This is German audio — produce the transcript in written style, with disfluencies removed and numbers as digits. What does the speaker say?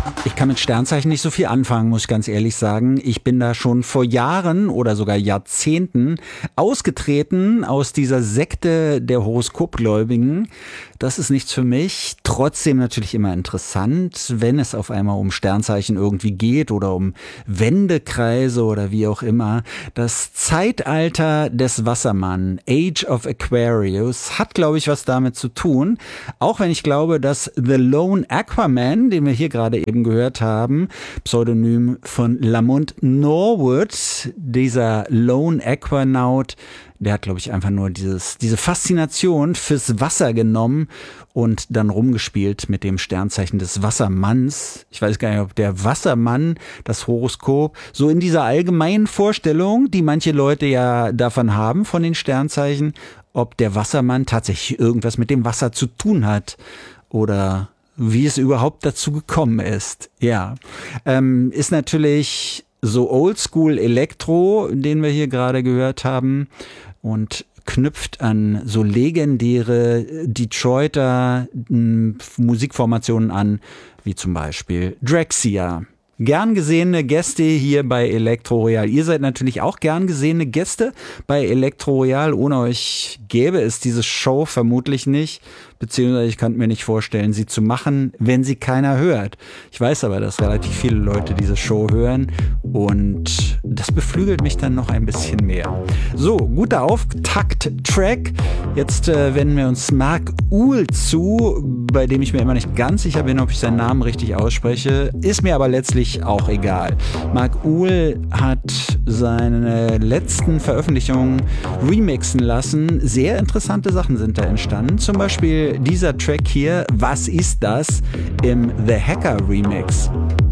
Ich kann mit Sternzeichen nicht so viel anfangen, muss ich ganz ehrlich sagen. Ich bin da schon vor Jahren oder sogar Jahrzehnten ausgetreten aus dieser Sekte der Horoskopgläubigen. Das ist nichts für mich. Trotzdem natürlich immer interessant, wenn es auf einmal um Sternzeichen irgendwie geht oder um Wendekreise oder wie auch immer. Das Zeitalter des Wassermann, Age of Aquarius, hat, glaube ich, was damit zu tun. Auch wenn ich glaube, dass The Lone Aquaman, den wir hier gerade eben gehört haben, Pseudonym von Lamont Norwood, dieser Lone Aquanaut, der hat, glaube ich, einfach nur diese Faszination fürs Wasser genommen und dann rumgespielt mit dem Sternzeichen des Wassermanns. Ich weiß gar nicht, ob der Wassermann, das Horoskop, so in dieser allgemeinen Vorstellung, die manche Leute ja davon haben, von den Sternzeichen, ob der Wassermann tatsächlich irgendwas mit dem Wasser zu tun hat oder wie es überhaupt dazu gekommen ist. Ja, ist natürlich so Oldschool Elektro, den wir hier gerade gehört haben, und knüpft an so legendäre Detroiter Musikformationen an, wie zum Beispiel Drexciya. Gern gesehene Gäste hier bei Elektro Royal. Ihr seid natürlich auch gern gesehene Gäste bei Elektro Royal. Ohne euch gäbe es diese Show vermutlich nicht. Beziehungsweise ich könnte mir nicht vorstellen, sie zu machen, wenn sie keiner hört. Ich weiß aber, dass relativ viele Leute diese Show hören und das beflügelt mich dann noch ein bisschen mehr. So, guter Auftakt-Track. Jetzt wenden wir uns Mark Uhl zu, bei dem ich mir immer nicht ganz sicher bin, ob ich seinen Namen richtig ausspreche. Ist mir aber letztlich auch egal. Mark Uhl hat seine letzten Veröffentlichungen remixen lassen. Sehr interessante Sachen sind da entstanden. Zum Beispiel dieser Track hier, Was ist das? Im The Hacker Remix.